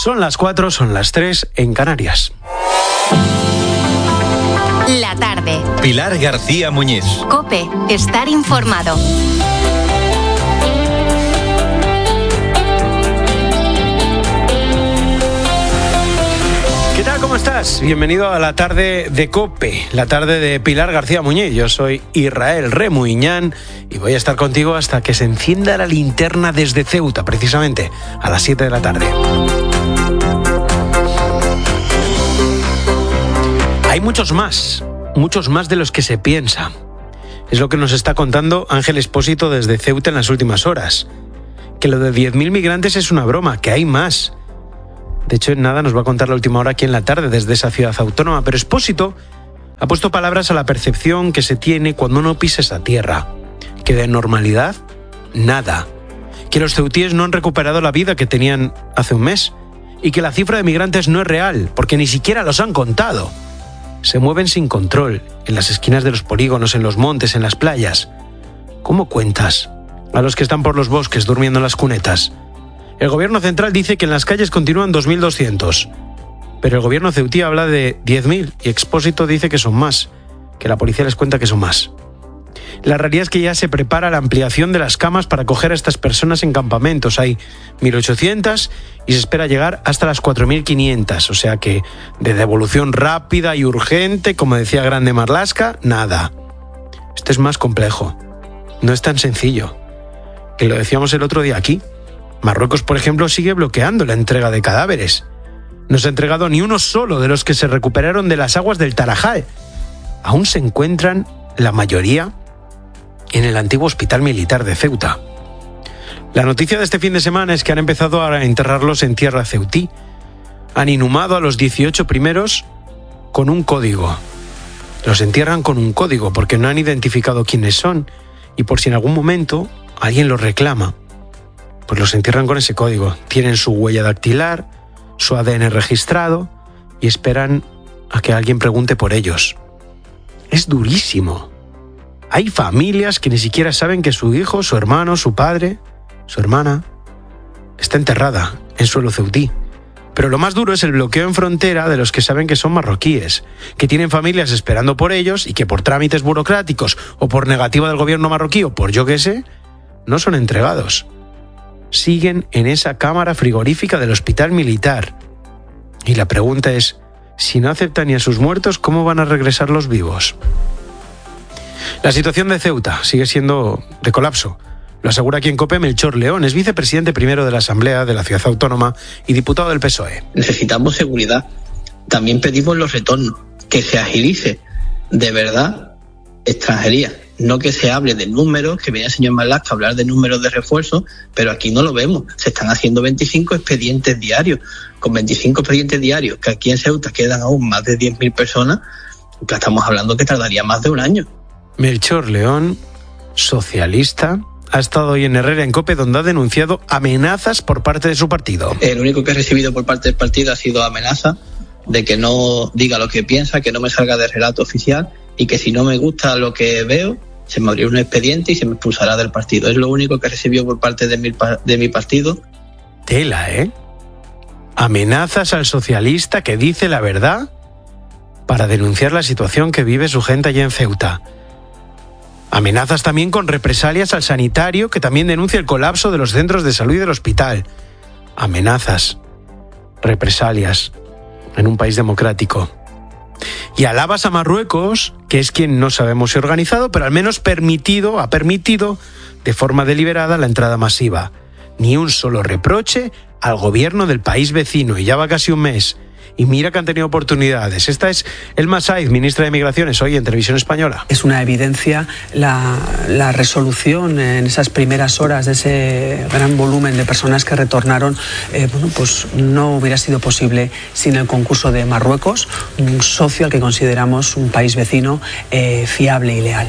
Son las 4, son las 3 en Canarias. La tarde. Pilar García Muñiz. COPE. Estar informado. ¿Qué tal? ¿Cómo estás? Bienvenido a la tarde de COPE, la tarde de Pilar García Muñiz. Yo soy Israel Remuiñán y voy a estar contigo hasta que se encienda la linterna desde Ceuta, precisamente a las 7 de la tarde. Hay muchos más de los que se piensa. Es lo que nos está contando Ángel Expósito desde Ceuta en las últimas horas. Que lo de 10.000 migrantes es una broma, que hay más. De hecho, en nada nos va a contar la última hora aquí en la tarde desde esa ciudad autónoma. Pero Expósito ha puesto palabras a la percepción que se tiene cuando uno pisa esa tierra. Que de normalidad, nada. Que los ceutíes no han recuperado la vida que tenían hace un mes. Y que la cifra de migrantes no es real, porque ni siquiera los han contado. Se mueven sin control, en las esquinas de los polígonos, en los montes, en las playas. ¿Cómo cuentas a los que están por los bosques durmiendo en las cunetas? El gobierno central dice que en las calles continúan 2.200, pero el gobierno ceutí habla de 10.000 y Expósito dice que son más, que la policía les cuenta que son más. La realidad es que ya se prepara la ampliación de las camas para acoger a estas personas en campamentos. Hay 1.800 y se espera llegar hasta las 4.500, o sea que de devolución rápida y urgente, como decía Grande Marlaska, nada. Esto es más complejo, no es tan sencillo, que lo decíamos el otro día aquí. Marruecos, por ejemplo, sigue bloqueando la entrega de cadáveres. No se ha entregado ni uno solo de los que se recuperaron de las aguas del Tarajal. Aún se encuentran, la mayoría, en el antiguo hospital militar de Ceuta. La noticia de este fin de semana es que han empezado a enterrarlos en tierra ceutí. Han inhumado a los 18 primeros con un código. Los entierran con un código porque no han identificado quiénes son y por si en algún momento alguien los reclama. Pues los entierran con ese código. Tienen su huella dactilar, su ADN registrado y esperan a que alguien pregunte por ellos. Es durísimo. Hay familias que ni siquiera saben que su hijo, su hermano, su padre, su hermana está enterrada en suelo ceutí. Pero lo más duro es el bloqueo en frontera de los que saben que son marroquíes, que tienen familias esperando por ellos y que por trámites burocráticos o por negativa del gobierno marroquí o por yo qué sé, no son entregados. Siguen en esa cámara frigorífica del hospital militar. Y la pregunta es, si no aceptan ni a sus muertos, ¿cómo van a regresar los vivos? La situación de Ceuta sigue siendo de colapso. Lo asegura aquí en COPE Melchor León, es vicepresidente primero de la Asamblea de la Ciudad Autónoma y diputado del PSOE. Necesitamos seguridad. También pedimos los retornos, que se agilice de verdad extranjería. No que se hable de números, que venía el señor Marlaska a hablar de números de refuerzo, pero aquí no lo vemos. Se están haciendo 25 expedientes diarios. Con 25 expedientes diarios, que aquí en Ceuta quedan aún más de 10.000 personas, pues estamos hablando que tardaría más de un año. Melchor León, socialista, ha estado hoy en Herrera en COPE, donde ha denunciado amenazas por parte de su partido. El único que he recibido por parte del partido ha sido amenaza de que no diga lo que piensa, que no me salga del relato oficial y que si no me gusta lo que veo, se me abrirá un expediente y se me expulsará del partido. Es lo único que recibió por parte de mi partido. Tela, ¿eh? Amenazas al socialista que dice la verdad para denunciar la situación que vive su gente allá en Ceuta. Amenazas también con represalias al sanitario que también denuncia el colapso de los centros de salud y del hospital. Amenazas, represalias en un país democrático. Y alabas a Marruecos, que es quien no sabemos si organizado, pero al menos ha permitido de forma deliberada la entrada masiva. Ni un solo reproche al gobierno del país vecino, y ya va casi un mes. Y mira que han tenido oportunidades. Esta es Elma Saiz, ministra de Migraciones, hoy en Televisión Española. Es una evidencia la resolución en esas primeras horas de ese gran volumen de personas que retornaron. Pues no hubiera sido posible sin el concurso de Marruecos, un socio al que consideramos un país vecino fiable y leal.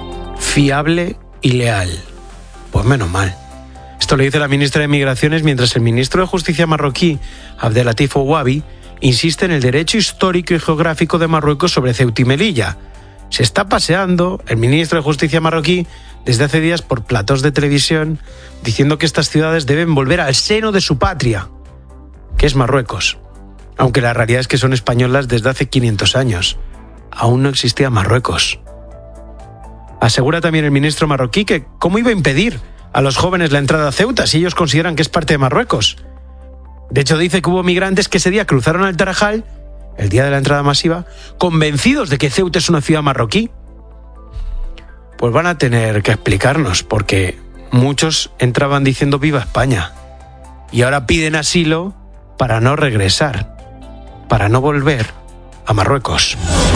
Fiable y leal. Pues menos mal. Esto lo dice la ministra de Migraciones mientras el ministro de Justicia marroquí, Abdelatif Ouabi, insiste en el derecho histórico y geográfico de Marruecos sobre Ceuta y Melilla. Se está paseando el ministro de Justicia marroquí desde hace días por platós de televisión diciendo que estas ciudades deben volver al seno de su patria, que es Marruecos. Aunque la realidad es que son españolas desde hace 500 años. Aún no existía Marruecos. Asegura también el ministro marroquí que ¿cómo iba a impedir a los jóvenes la entrada a Ceuta si ellos consideran que es parte de Marruecos? De hecho, dice que hubo migrantes que ese día cruzaron al Tarajal, el día de la entrada masiva, convencidos de que Ceuta es una ciudad marroquí. Pues van a tener que explicarnos, porque muchos entraban diciendo viva España y ahora piden asilo para no regresar, para no volver a Marruecos.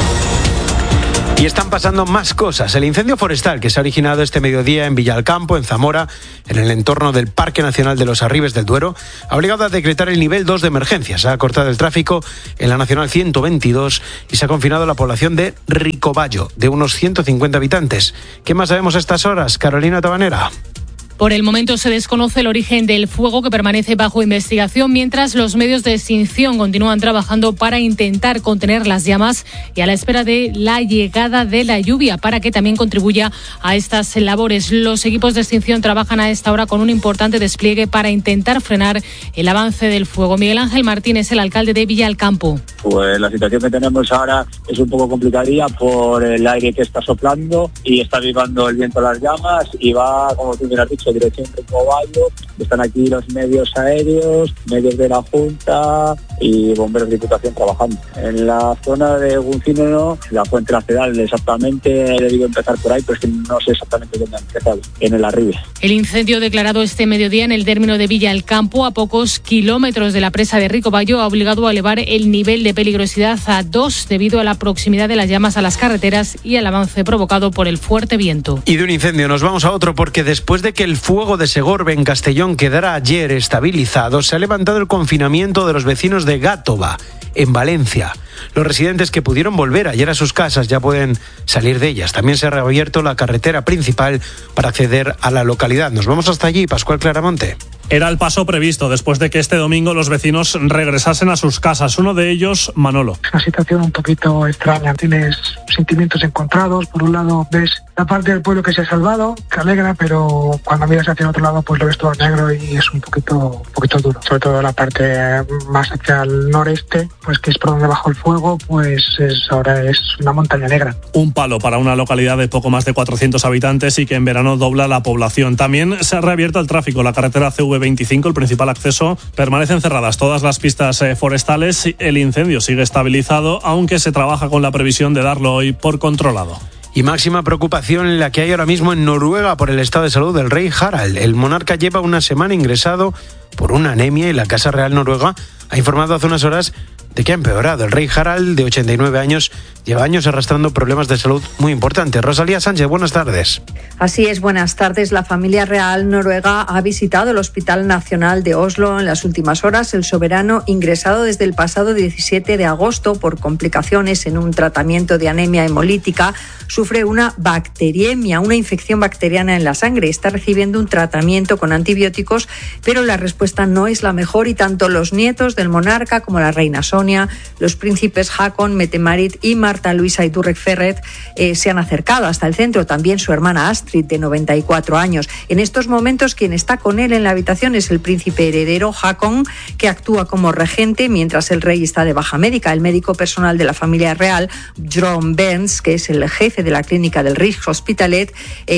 Y están pasando más cosas. El incendio forestal que se ha originado este mediodía en Villalcampo, en Zamora, en el entorno del Parque Nacional de los Arribes del Duero, ha obligado a decretar el nivel 2 de emergencia. Se ha cortado el tráfico en la Nacional 122 y se ha confinado la población de Ricoballo, de unos 150 habitantes. ¿Qué más sabemos a estas horas, Carolina Tabanera? Por el momento se desconoce el origen del fuego, que permanece bajo investigación, mientras los medios de extinción continúan trabajando para intentar contener las llamas y a la espera de la llegada de la lluvia para que también contribuya a estas labores. Los equipos de extinción trabajan a esta hora con un importante despliegue para intentar frenar el avance del fuego. Miguel Ángel Martínez, el alcalde de Villalcampo. Pues la situación que tenemos ahora es un poco complicadilla por el aire que está soplando y está avivando el viento las llamas y va, como tú me has dicho, dirección Ricoballo. Están aquí los medios aéreos, medios de la Junta y bomberos de Diputación trabajando. En la zona de Guncino, la Fuente Lacedal, exactamente he debido empezar por ahí, pero es que no sé exactamente dónde ha empezado, en el Arribe. El incendio declarado este mediodía en el término de Villalcampo, a pocos kilómetros de la presa de Ricoballo, ha obligado a elevar el nivel de peligrosidad a 2 debido a la proximidad de las llamas a las carreteras y al avance provocado por el fuerte viento. Y de un incendio nos vamos a otro, porque después de que el fuego de Segorbe en Castellón quedara ayer estabilizado, se ha levantado el confinamiento de los vecinos de Gátova, en Valencia. Los residentes que pudieron volver ayer a sus casas ya pueden salir de ellas. También se ha reabierto la carretera principal para acceder a la localidad. Nos vamos hasta allí, Pascual Claramonte. Era el paso previsto después de que este domingo los vecinos regresasen a sus casas. Uno de ellos, Manolo. Es una situación un poquito extraña. Tienes sentimientos encontrados. Por un lado ves la parte del pueblo que se ha salvado, que alegra, pero cuando miras hacia el otro lado pues lo ves todo negro y es un poquito duro. Sobre todo la parte más hacia el noreste, pues que es por donde bajó el fuego, pues ahora es una montaña negra. Un palo para una localidad de poco más de 400 habitantes y que en verano dobla la población. También se ha reabierto el tráfico. La carretera CV25, el principal acceso, permanecen cerradas todas las pistas forestales. El incendio sigue estabilizado, aunque se trabaja con la previsión de darlo hoy por controlado. Y máxima preocupación la que hay ahora mismo en Noruega por el estado de salud del rey Harald. El monarca lleva una semana ingresado por una anemia y la Casa Real Noruega ha informado hace unas horas de que ha empeorado. El rey Harald, de 89 años, lleva años arrastrando problemas de salud muy importantes. Rosalía Sánchez, buenas tardes. Así es, buenas tardes. La familia real noruega ha visitado el Hospital Nacional de Oslo en las últimas horas. El soberano, ingresado desde el pasado 17 de agosto por complicaciones en un tratamiento de anemia hemolítica, sufre una bacteriemia, una infección bacteriana en la sangre. Está recibiendo un tratamiento con antibióticos, pero la respuesta no es la mejor y tanto los nietos del monarca como la reina Sonia, los príncipes Haakon, Mette-Marit y Marta Luisa Iturrek Ferret se han acercado hasta el centro. También su hermana Astrid, de 94 años. En estos momentos quien está con él en la habitación es el príncipe heredero Haakon, que actúa como regente mientras el rey está de baja médica. El médico personal de la familia real, John Burns, que es el jefe de la clínica del Rigshospitalet,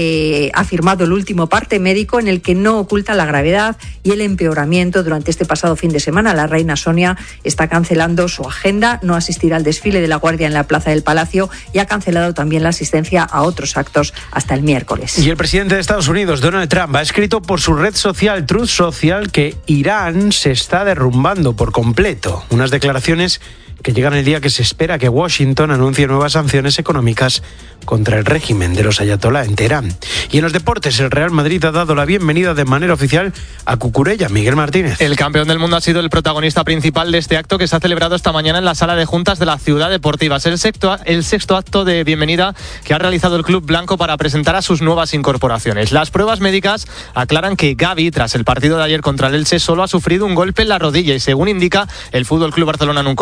ha firmado el último parte médico en el que no oculta la gravedad y el empeoramiento durante este pasado fin de semana. La reina Sonia está cancelando su agenda, no asistirá al desfile de la Guardia en la Plaza del Palacio y ha cancelado también la asistencia a otros actos hasta el miércoles. Y el presidente de Estados Unidos, Donald Trump, ha escrito por su red social Truth Social que Irán se está derrumbando por completo. Unas declaraciones que llegan el día que se espera que Washington anuncie nuevas sanciones económicas contra el régimen de los ayatolá en Teherán. Y en los deportes, el Real Madrid ha dado la bienvenida de manera oficial a Cucurella. Miguel Martínez. El campeón del mundo ha sido el protagonista principal de este acto que se ha celebrado esta mañana en la sala de juntas de la Ciudad Deportiva. Es el sexto acto de bienvenida que ha realizado el club blanco para presentar a sus nuevas incorporaciones. Las pruebas médicas aclaran que Gavi, tras el partido de ayer contra el Elche, solo ha sufrido un golpe en la rodilla y según indica el FC Barcelona en un comunicado.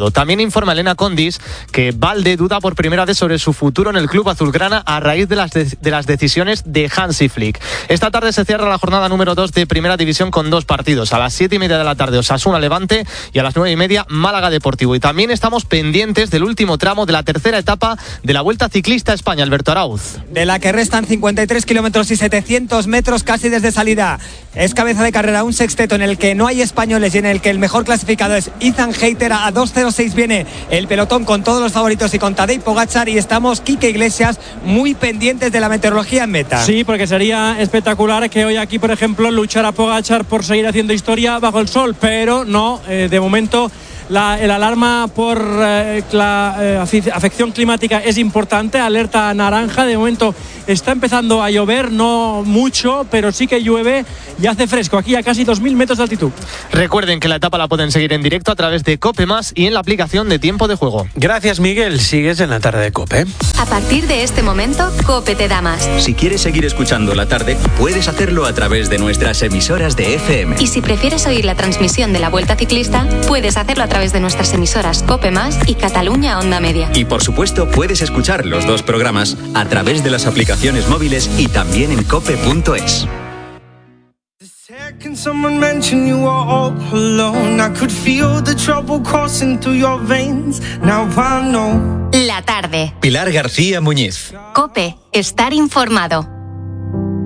mercado. También informa Elena Condis que Valde duda por primera vez sobre su futuro en el club azulgrana a raíz de las decisiones de Hansi Flick. Esta tarde se cierra la jornada número 2 de Primera División con 2 partidos. A las 7:30 de la tarde Osasuna Levante y a las 9:30 Málaga Deportivo. Y también estamos pendientes del último tramo de la tercera etapa de la Vuelta Ciclista a España. Alberto Arauz. De la que restan 53 kilómetros y 700 metros casi desde salida. Es cabeza de carrera un sexteto en el que no hay españoles y en el que el mejor clasificado es Ethan Hayter. A 2:06 viene el pelotón con todos los favoritos y con Tadej Pogačar, y estamos Quique Iglesias muy pendientes de la meteorología en meta. Sí, porque sería espectacular que hoy aquí, por ejemplo, luchara Pogačar por seguir haciendo historia bajo el sol, pero no, de momento el alarma por la afección climática es importante, alerta naranja. De momento está empezando a llover, no mucho, pero sí que llueve y hace fresco aquí a casi 2.000 metros de altitud. Recuerden que la etapa la pueden seguir en directo a través de COPE+ y en la aplicación de Tiempo de Juego. Gracias, Miguel. Sigues en la tarde de COPE. A partir de este momento, COPE te da más. Si quieres seguir escuchando la tarde, puedes hacerlo a través de nuestras emisoras de FM. Y si prefieres oír la transmisión de la Vuelta Ciclista, puedes hacerlo a través de nuestras emisoras COPE+ y Cataluña Onda Media. Y por supuesto, puedes escuchar los dos programas a través de las aplicaciones móviles y también en cope.es. Can someone mention you were all alone? I could feel the trouble coursing through your veins. Now I know. La tarde. Pilar García Muñiz. COPE. Estar informado.